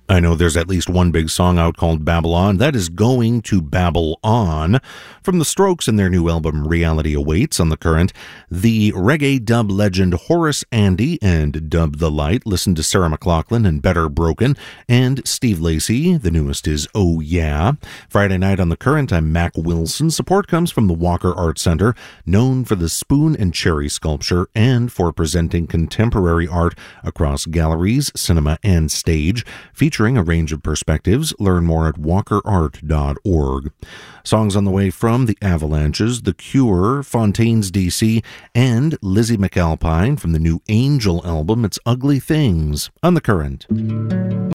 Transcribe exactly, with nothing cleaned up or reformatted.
I know there's at least one big song out called Babylon. That is Going to Babble On. From The Strokes and their new album Reality Awaits on The Current, the reggae dub legend Horace Andy and Dub the Light. Listen to Sarah McLachlan and Better Broken. And Steve Lacy. The newest is Oh Yeah. Friday night on The Current, I'm Mac Wilson. Support comes from the Walker Art Center, known for the spoon and cherry sculpture and for presenting contemporary art across galleries, cinema, and stage. Featuring Featuring a range of perspectives. Learn more at walker art dot org. Songs on the way from The Avalanches, The Cure, Fontaines D C, and Lizzie McAlpine from the new Angel album, It's Ugly Things, on The Current.